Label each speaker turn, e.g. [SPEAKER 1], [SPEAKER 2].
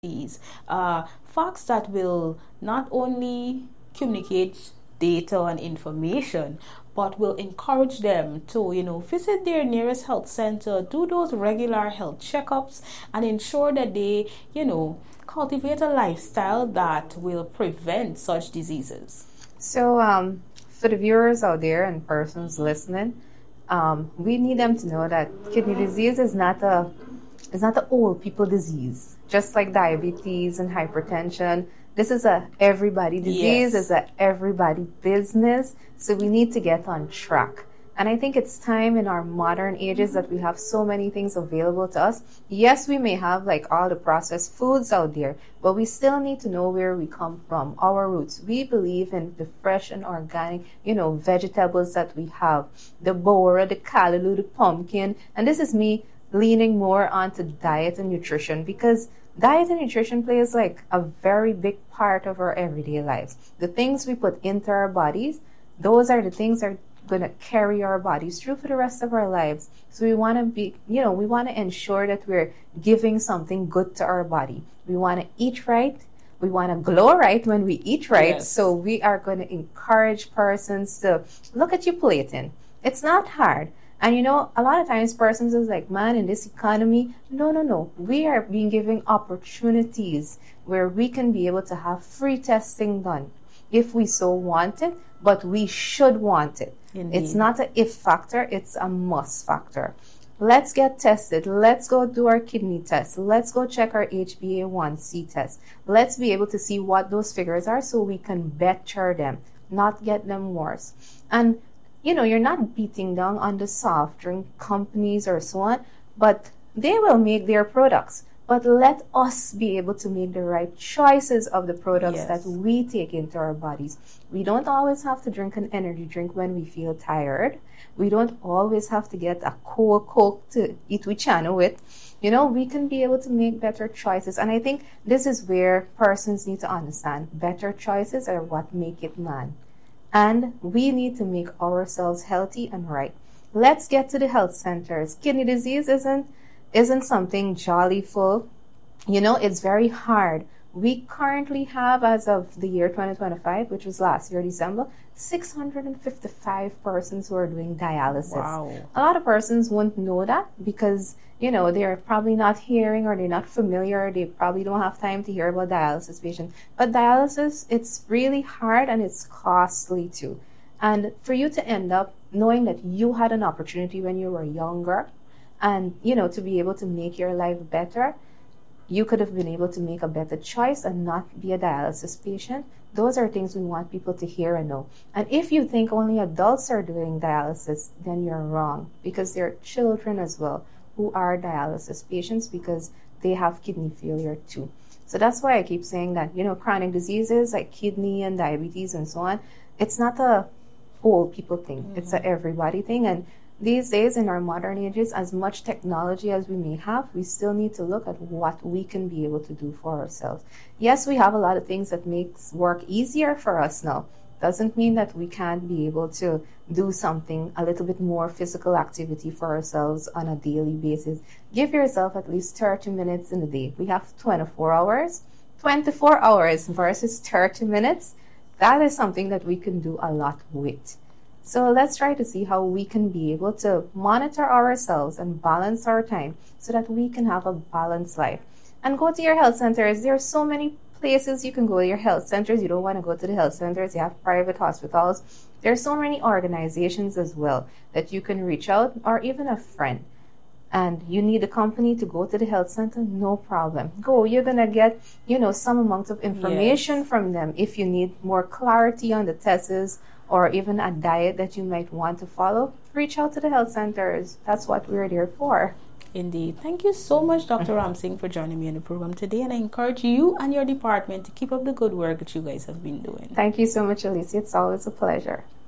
[SPEAKER 1] these facts that will not only communicate data and information, but will encourage them to, visit their nearest health center, do those regular health checkups, and ensure that they, cultivate a lifestyle that will prevent such diseases.
[SPEAKER 2] So, for the viewers out there and persons listening, we need them to know that kidney disease is not a old people disease. Just like diabetes and hypertension, this is a everybody disease.
[SPEAKER 1] Yes.
[SPEAKER 2] It's a everybody business. So we need to get on track. And I think it's time in our modern ages that we have so many things available to us. Yes, we may have like all the processed foods out there, but we still need to know where we come from, our roots. We believe in the fresh and organic, vegetables that we have, the bora, the callaloo, the pumpkin. And this is me leaning more onto diet and nutrition, because diet and nutrition plays like a very big part of our everyday lives. The things we put into our bodies, those are the things that are going to carry our bodies through for the rest of our lives. So we want to be, we want to ensure that we're giving something good to our body. We want to eat right. We want to glow right when we eat right.
[SPEAKER 1] Yes.
[SPEAKER 2] So we are going to encourage persons to look at your plating. It's not hard. And a lot of times persons is like, man, in this economy, no. We are being given opportunities where we can be able to have free testing done if we so want it, but we should want it.
[SPEAKER 1] Indeed.
[SPEAKER 2] It's not an if factor, it's a must factor. Let's get tested. Let's go do our kidney test. Let's go check our HbA1c test. Let's be able to see what those figures are so we can better them, not get them worse. And you're not beating down on the soft drink companies or so on, but they will make their products. But let us be able to make the right choices of the products
[SPEAKER 1] Yes.
[SPEAKER 2] that we take into our bodies. We don't always have to drink an energy drink when we feel tired. We don't always have to get a Coke to eat with channel with. We can be able to make better choices. And I think this is where persons need to understand better choices are what make it man. And we need to make ourselves healthy and right. Let's get to the health centers. Kidney disease isn't something jolly full. It's very hard. We currently have, as of the year 2025, which was last year, December, 655 persons who are doing dialysis.
[SPEAKER 1] Wow.
[SPEAKER 2] A lot of persons won't know that because, they're probably not hearing or they're not familiar. They probably don't have time to hear about dialysis patients. But dialysis, it's really hard and it's costly too. And for you to end up knowing that you had an opportunity when you were younger and, to be able to make your life better, you could have been able to make a better choice and not be a dialysis patient. Those are things we want people to hear and know. And if you think only adults are doing dialysis, then you're wrong, because there are children as well who are dialysis patients because they have kidney failure too. So that's why I keep saying that, chronic diseases like kidney and diabetes and so on, it's not a old people thing. Mm-hmm. It's a everybody thing. And these days in our modern ages, as much technology as we may have, we still need to look at what we can be able to do for ourselves. Yes, we have a lot of things that makes work easier for us now. Doesn't mean that we can't be able to do something, a little bit more physical activity for ourselves on a daily basis. Give yourself at least 30 minutes in a day. We have 24 hours. 24 hours versus 30 minutes. That is something that we can do a lot with. So let's try to see how we can be able to monitor ourselves and balance our time so that we can have a balanced life. And go to your health centers. There are so many places you can go to your health centers. You don't want to go to the health centers. You have private hospitals. There are so many organizations as well that you can reach out, or even a friend. And you need a company to go to the health center, no problem. Go. You're going to get, some amount of information
[SPEAKER 1] Yes.
[SPEAKER 2] from them. If you need more clarity on the tests or even a diet that you might want to follow, reach out to the health centers. That's what we're there for.
[SPEAKER 1] Indeed. Thank you so much, Dr. Ramsingh, for joining me on the program today. And I encourage you and your department to keep up the good work that you guys have been doing.
[SPEAKER 2] Thank you so much, Alicia. It's always a pleasure.